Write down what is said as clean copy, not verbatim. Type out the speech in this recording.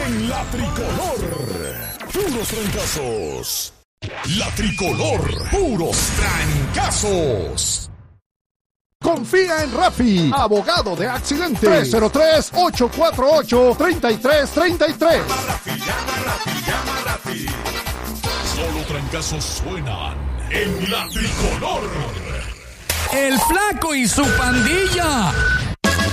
En la tricolor, puros trancazos. La tricolor, puros trancazos. Confía en Rafi, abogado de accidentes. 303-848-3333. Llama Rafi. Solo trancazos suenan en la tricolor. El Flaco y su pandilla